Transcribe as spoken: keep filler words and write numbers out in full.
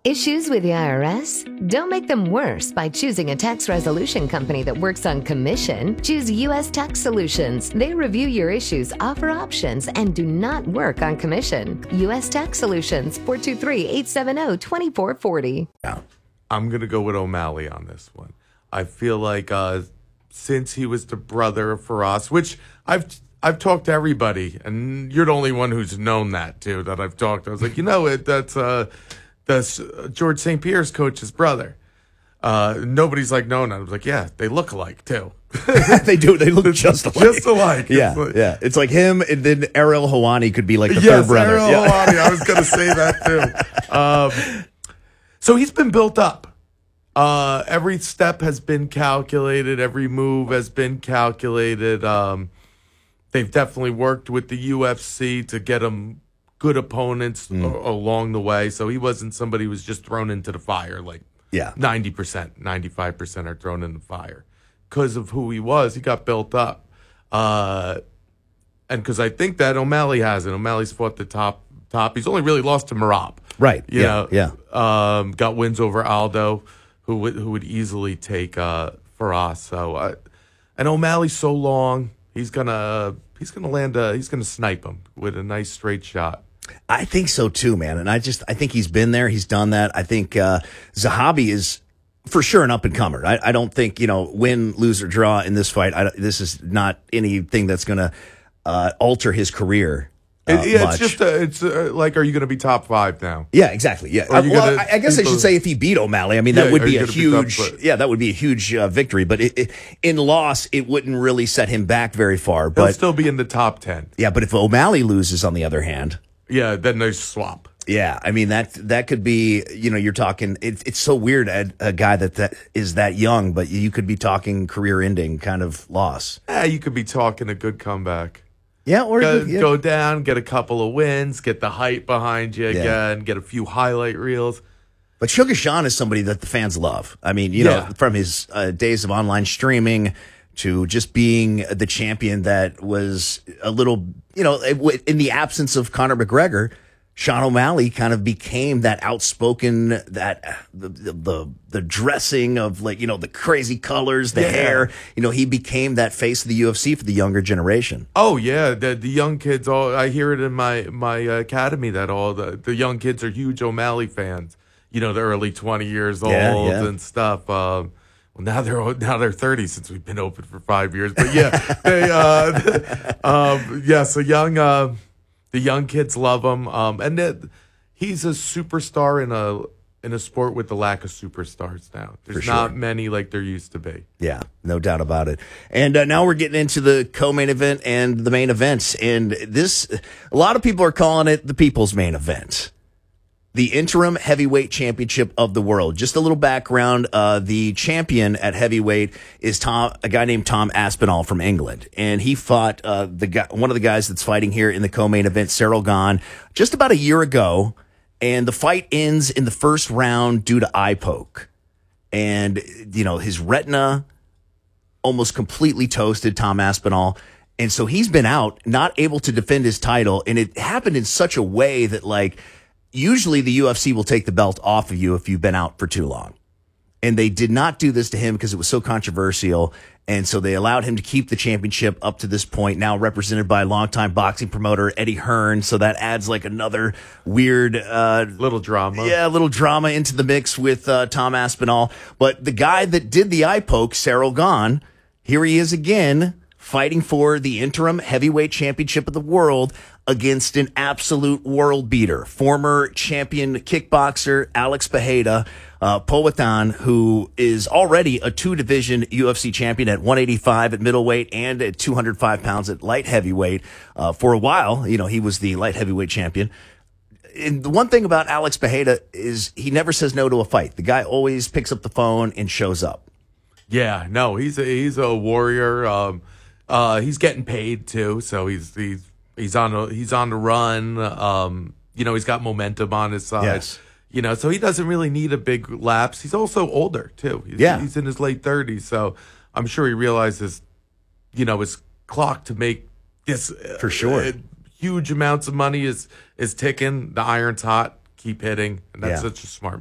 Issues with the I R S? Don't make them worse by choosing a tax resolution company that works on commission. Choose U S Tax Solutions. They review your issues, offer options, and do not work on commission. U S Tax Solutions, four two three, eight seven zero, two four four zero. Yeah. I'm going to go with O'Malley on this one. I feel like uh, since he was the brother of Firas, which I've I've talked to everybody, and you're the only one who's known that, too, that I've talked to. I was like, you know, it that's... Uh, That's uh, George Saint Pierre's coach's brother. Uh, nobody's like, no, no. I was like, yeah, they look alike, too. They do. They look just alike. Just alike. Yeah, it's like, yeah. It's like him, and then Ariel Hawani could be like the yes, third brother. Ariel Yeah. Hawani. I was going to say that, too. Um, so he's been built up. Uh, every step has been calculated. Every move has been calculated. Um, they've definitely worked with the U F C to get him good opponents mm. a- along the way. So he wasn't somebody who was just thrown into the fire. Like yeah. ninety percent, ninety-five percent are thrown in the fire. Because of who he was, he got built up. Uh, and because I think that O'Malley hasn't. O'Malley's fought the top. top. He's only really lost to Merab. Right. You yeah. know, yeah. Um, got wins over Aldo, who would, who would easily take uh, Firas. So, uh, and O'Malley's so long, he's going to he's gonna land a, he's going to snipe him with a nice straight shot. I think so too, man. And I just, I think he's been there. He's done that. I think, uh, Zahabi is for sure an up and comer. I, I don't think, you know, win, lose or draw in this fight. I, this is not anything that's going to, uh, alter his career. Uh, it, yeah, much. it's just, a, it's uh like, are you going to be top five now? Yeah, exactly. Yeah. Are Uh, you well, gonna I, I guess I people- should say if he beat O'Malley, I mean, that Yeah, would are be you a gonna be top, huge, but- yeah, that would be a huge uh, victory. But it, it, in loss, it wouldn't really set him back very far. He'll But still be in the top ten. yeah, but if O'Malley loses, on the other hand, Yeah, then they swap. yeah, I mean that that could be, you know, you're talking. It's it's so weird, a, a guy that that is that young, but you could be talking career-ending kind of loss. Eh, you could be talking a good comeback. Yeah, or Go, yeah. go down, get a couple of wins, get the hype behind you again, get a few highlight reels. But Sugar Sean is somebody that the fans love. I mean, you Yeah. know, from his uh, days of online streaming to just being the champion that was a little, you know, in the absence of Conor McGregor, Sean O'Malley kind of became that outspoken, that the, the the dressing of, like, you know, the crazy colors, the Yeah. hair. You know, he became that face of the U F C for the younger generation. Oh yeah, the the young kids. All I hear it in my my academy that all the the young kids are huge O'Malley fans. You know, the early twenty years old Yeah, yeah. and stuff. Um, well, now they're now they're thirty since we've been open for five years. But yeah, they uh, um, yeah. So young. Uh, The young kids love him, um, and that he's a superstar in a in a sport with the lack of superstars now. There's sure. not many like there used to be. Yeah, no doubt about it. And uh, now we're getting into the co-main event and the main events. And this, a lot of people are calling it the people's main event. The interim heavyweight championship of the world. Just a little background. Uh, the champion at heavyweight is Tom, a guy named Tom Aspinall from England. And he fought, uh, the guy, one of the guys that's fighting here in the co-main event, Cyril Gahn, just about a year ago. And the fight ends in the first round due to eye poke. And, you know, his retina almost completely toasted, Tom Aspinall. And so he's been out, not able to defend his title. And it happened in such a way that, like, usually the U F C will take the belt off of you if you've been out for too long. And they did not do this to him because it was so controversial. And so they allowed him to keep the championship up to this point, now represented by longtime boxing promoter Eddie Hearn. So that adds like another weird, uh, Little drama. yeah, a little drama into the mix with uh, Tom Aspinall. But the guy that did the eye poke, Cyril Gahn, here he is again, fighting for the interim heavyweight championship of the world against an absolute world beater, former champion kickboxer Alex Pereira, uh, Powhatan, who is already a two-division U F C champion at one eighty-five at middleweight and at two hundred five pounds at light heavyweight. Uh, for a while, you know, he was the light heavyweight champion. And the one thing about Alex Pereira is he never says no to a fight. The guy always picks up the phone and shows up. Yeah, no, he's a, he's a warrior. Um, uh, he's getting paid too, so he's he's he's on a, he's on the run. Um, you know, he's got momentum on his side. Yes. You know, so he doesn't really need a big lapse. He's also older too. He's, Yeah. he's in his late thirties, so I'm sure he realizes, you know, his clock to make this For sure. uh, huge amounts of money is is ticking. The iron's hot. Keep hitting, and that's Yeah. such a smart